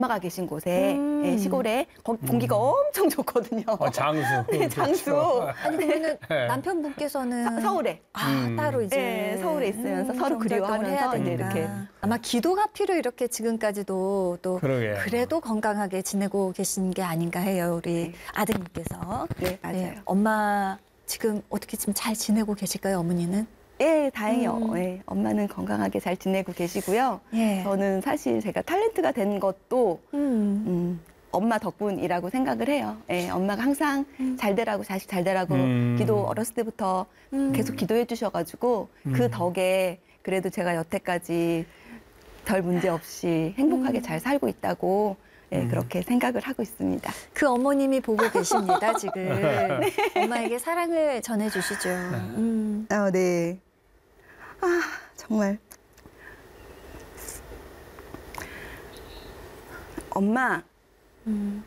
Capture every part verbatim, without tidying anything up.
엄마가 계신 곳에 음. 예, 시골에 거, 공기가 음. 엄청 좋거든요. 어, 장수. 네, 장수. 그렇죠. 아니 그러면 네. 남편분께서는 서, 서울에. 아 음. 따로 이제 네, 서울에 있으면서 서로 경제활동을 그리워하면서 해야 이제 되니까. 이렇게. 아마 기도가 필요 이렇게 지금까지도 또 그러게요. 그래도 건강하게 지내고 계신 게 아닌가 해요 우리 네. 아드님께서. 네, 맞아요. 네, 엄마 지금 어떻게 지금 잘 지내고 계실까요 어머니는? 예, 다행히요. 음. 예, 엄마는 건강하게 잘 지내고 계시고요. 예. 저는 사실 제가 탤런트가 된 것도 음. 음, 엄마 덕분이라고 생각을 해요. 예, 엄마가 항상 음. 잘 되라고 자식 잘 되라고 음. 기도 어렸을 때부터 음. 계속 기도해 주셔가지고 그 음. 덕에 그래도 제가 여태까지 별 문제 없이 행복하게 음. 잘 살고 있다고 예, 음. 그렇게 생각을 하고 있습니다. 그 어머님이 보고 계십니다 지금. 엄마에게 사랑을 전해주시죠. 음. 아, 네. 아, 정말. 엄마, 음.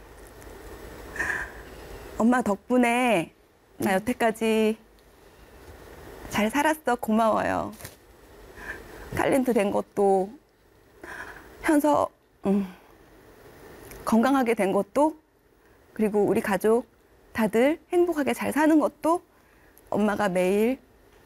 엄마 덕분에 나 여태까지 잘 살았어. 고마워요. 탤런트 된 것도 현서 음, 건강하게 된 것도 그리고 우리 가족 다들 행복하게 잘 사는 것도 엄마가 매일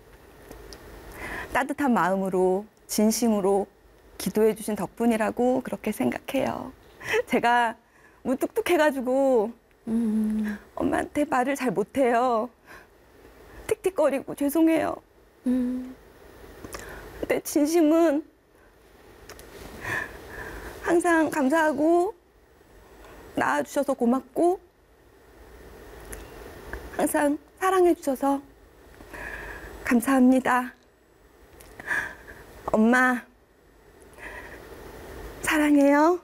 따뜻한 마음으로 진심으로 기도해 주신 덕분이라고 그렇게 생각해요. 제가 무뚝뚝해가지고 음. 엄마한테 말을 잘 못해요. 틱틱거리고 죄송해요. 음. 근데 진심은 항상 감사하고 낳아주셔서 고맙고 항상 사랑해 주셔서 감사합니다. 엄마 사랑해요.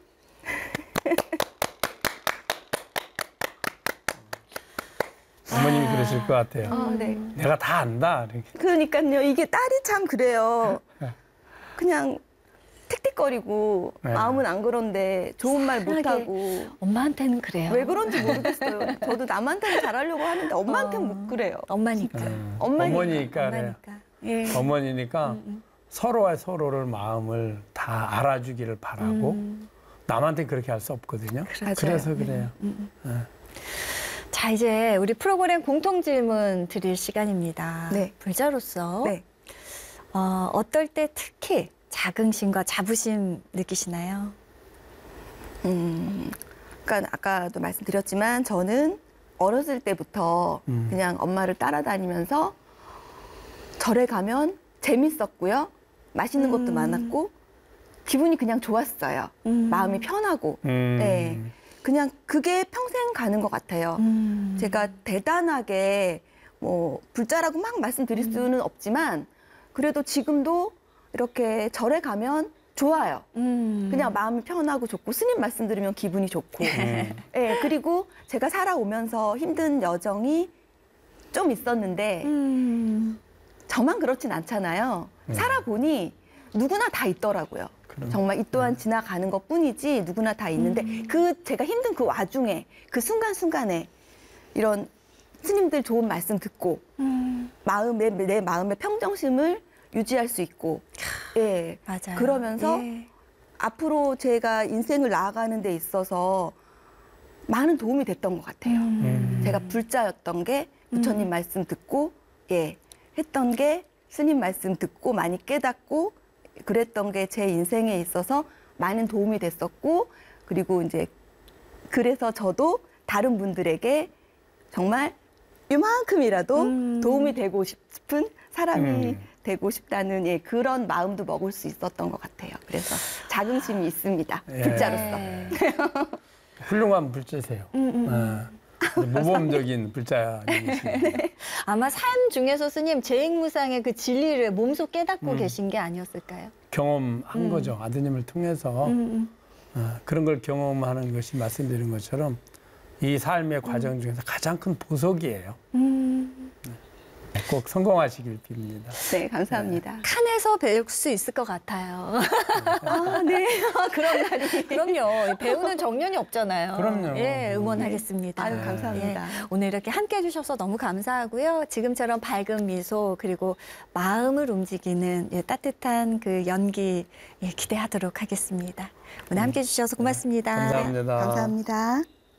어머님이 그러실 것 같아요. 어, 네. 내가 다 안다. 이렇게. 그러니까요. 이게 딸이 참 그래요. 그냥 틱틱거리고 네. 마음은 안 그런데 좋은 말 사랑하게. 못하고 엄마한테는 그래요. 왜 그런지 모르겠어요. 저도 남한테는 잘하려고 하는데 엄마한테는 어. 못 그래요. 엄마니까. 음, 엄마니까. 어머니니까 그래요. 엄마니까. 예. 어머니니까 음, 음. 서로와 서로를 마음을 다 알아주기를 바라고 음. 남한테 그렇게 할 수 없거든요. 맞아요. 그래서 그래요. 음, 음. 네. 자 이제 우리 프로그램 공통 질문 드릴 시간입니다. 네. 불자로서 네. 어, 어떨 때 특히 자긍심과 자부심 느끼시나요? 음, 그러니까 아까도 말씀드렸지만 저는 어렸을 때부터 음. 그냥 엄마를 따라다니면서 절에 가면 재밌었고요. 맛있는 것도 음. 많았고 기분이 그냥 좋았어요. 음. 마음이 편하고. 음. 네. 그냥 그게 평생 가는 것 같아요. 음. 제가 대단하게 뭐 불자라고 막 말씀드릴 수는 없지만 그래도 지금도 이렇게 절에 가면 좋아요. 음. 그냥 마음이 편하고 좋고 스님 말씀 들으면 기분이 좋고. 음. 네, 그리고 제가 살아오면서 힘든 여정이 좀 있었는데 음. 저만 그렇진 않잖아요. 음. 살아보니 누구나 다 있더라고요. 그럼. 정말 이 또한 지나가는 것 뿐이지 누구나 다 있는데 음. 그 제가 힘든 그 와중에 그 순간순간에 이런 스님들 좋은 말씀 듣고 음. 마음의 내 마음의 평정심을 유지할 수 있고 예 맞아요. 그러면서 예. 앞으로 제가 인생을 나아가는 데 있어서 많은 도움이 됐던 것 같아요. 음. 제가 불자였던 게 부처님 음. 말씀 듣고 예 했던 게 스님 말씀 듣고 많이 깨닫고 그랬던 게 제 인생에 있어서 많은 도움이 됐었고 그리고 이제 그래서 저도 다른 분들에게 정말 이만큼이라도 음. 도움이 되고 싶은 사람이 음. 되고 싶다는 예, 그런 마음도 먹을 수 있었던 것 같아요. 그래서 자긍심이 있습니다. 예. 불자로서. 네. 훌륭한 불자세요. 음, 음, 음. 어, 모범적인 불자님이시네요. 아마 삶 중에서 스님 제익무상의 그 진리를 몸소 깨닫고 음. 계신 게 아니었을까요? 경험한 음. 거죠. 아드님을 통해서 음, 어, 그런 걸 경험하는 것이 말씀드린 것처럼 이 삶의 과정 중에서 가장 큰 보석이에요. 음. 음. 꼭 성공하시길 빕니다. 네, 감사합니다. 칸에서 배울 수 있을 것 같아요. 아, 네. 그런 날이. 그럼요. 배우는 정년이 없잖아요. 그럼요. 예, 응원하겠습니다. 아유, 감사합니다. 예, 오늘 이렇게 함께 해주셔서 너무 감사하고요. 지금처럼 밝은 미소 그리고 마음을 움직이는 예, 따뜻한 그 연기 예, 기대하도록 하겠습니다. 오늘 함께 해주셔서 고맙습니다. 감사합니다. 감사합니다.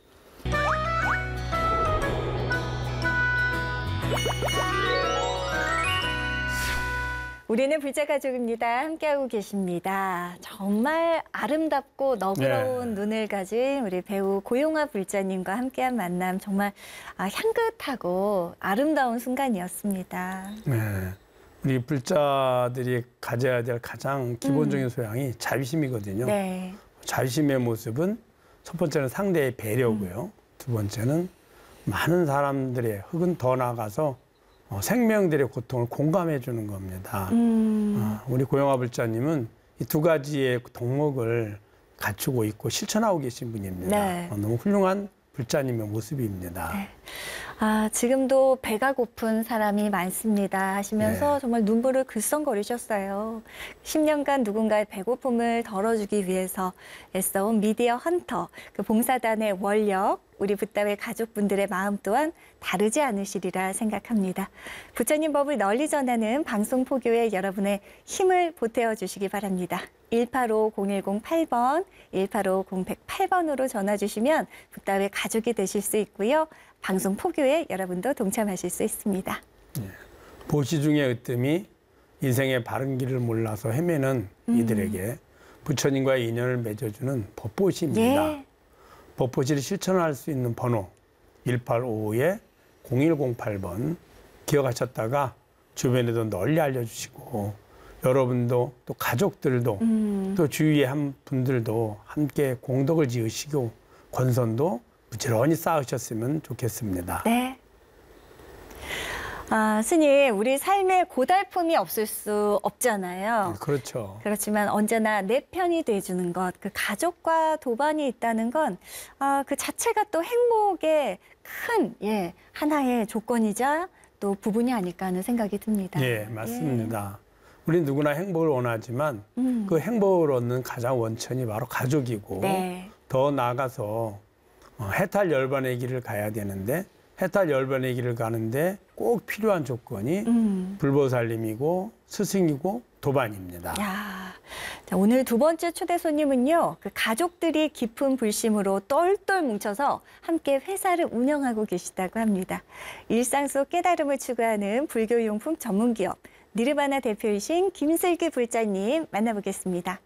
우리는 불자 가족입니다. 함께하고 계십니다. 정말 아름답고 너그러운 네. 눈을 가진 우리 배우 고용화 불자님과 함께한 만남 정말 아, 향긋하고 아름다운 순간이었습니다. 네. 우리 불자들이 가져야 될 가장 기본적인 소양이 자비심이거든요. 네. 자비심의 모습은 첫 번째는 상대의 배려고요. 두 번째는 많은 사람들의 혹은 더 나아가서 어, 생명들의 고통을 공감해 주는 겁니다. 음. 어, 우리 고영아 불자님은 이 두 가지의 덕목을 갖추고 있고 실천하고 계신 분입니다. 네. 어, 너무 훌륭한 불자님의 모습입니다. 네. 아, 지금도 배가 고픈 사람이 많습니다 하시면서 네. 정말 눈물을 글썽거리셨어요. 십 년간 누군가의 배고픔을 덜어주기 위해서 애써온 미디어 헌터, 그 봉사단의 원력, 우리 붓다의 가족분들의 마음 또한 다르지 않으시리라 생각합니다. 부처님 법을 널리 전하는 방송 포교에 여러분의 힘을 보태어 주시기 바랍니다. 일팔오 공일공팔 번, 일팔오 공백팔 번으로 전화 주시면 붓다의 가족이 되실 수 있고요. 방송 포교에 여러분도 동참하실 수 있습니다. 보시 중의 으뜸이 인생의 바른 길을 몰라서 헤매는 음. 이들에게 부처님과의 인연을 맺어주는 법보시입니다. 예. 법보시를 실천할 수 있는 번호 일팔오오 공일공팔 번 기억하셨다가 주변에도 널리 알려주시고 여러분도 또 가족들도 음. 또 주위의 한 분들도 함께 공덕을 지으시고 권선도 부지런히 쌓으셨으면 좋겠습니다. 네. 아, 스님, 우리 삶에 고달픔이 없을 수 없잖아요. 그렇죠. 그렇지만 언제나 내 편이 돼주는 것, 그 가족과 도반이 있다는 건, 아, 그 자체가 또 행복의 큰, 예, 하나의 조건이자 또 부분이 아닐까 하는 생각이 듭니다. 예, 맞습니다. 우리 누구나 행복을 원하지만 음. 그 행복을 얻는 가장 원천이 바로 가족이고 네. 더 나아가서 어, 해탈 열반의 길을 가야 되는데 해탈 열반의 길을 가는데 꼭 필요한 조건이 음. 불보살님이고 스승이고 도반입니다. 야, 자, 오늘 두 번째 초대 손님은요, 그 가족들이 깊은 불심으로 똘똘 뭉쳐서 함께 회사를 운영하고 계시다고 합니다. 일상 속 깨달음을 추구하는 불교용품 전문기업 니르바나 대표이신 김슬기 불자님 만나보겠습니다.